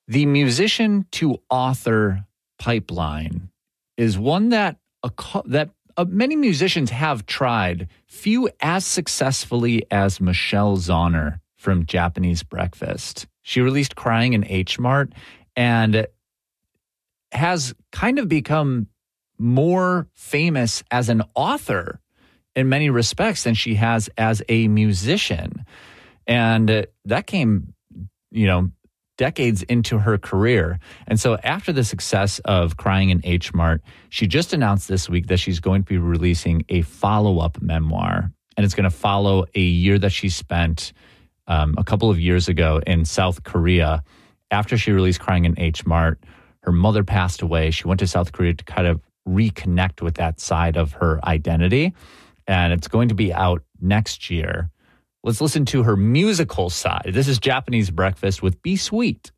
The musician to author pipeline is one that many musicians have tried, few as successfully as Michelle Zauner from Japanese Breakfast. She released Crying in H Mart and has kind of become more famous as an author in many respects than she has as a musician. And that came, decades into her career. And so after the success of Crying in H Mart, she just announced this week that she's going to be releasing a follow-up memoir. And it's going to follow a year that she spent a couple of years ago in South Korea. After she released Crying in H Mart, her mother passed away. She went to South Korea to kind of reconnect with that side of her identity. And it's going to be out next year. Let's listen to her musical side. This is Japanese Breakfast with Be Sweet.